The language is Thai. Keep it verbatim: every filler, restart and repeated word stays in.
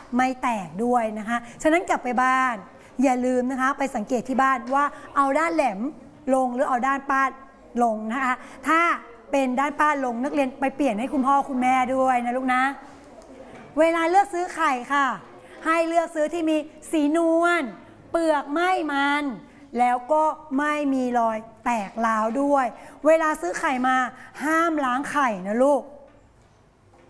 ไม่แตกด้วยนะคะฉะนั้นกลับไปบ้านอย่าลืมนะคะไปสังเกตที่บ้านว่าเอาด้านแหลมลงหรือเอาด้านป้าลงนะคะถ้าเป็นด้านป้าลงนักเรียนไปเปลี่ยนให้คุณพ่อคุณแม่ด้วยนะลูกนะเวลาเลือกซื้อไข่ค่ะให้เลือกซื้อที่มีสีนวลเปลือกไม่มันแล้วก็ไม่มีรอยแตกร้าวด้วยเวลาซื้อไข่มาห้ามล้างไข่นะลูก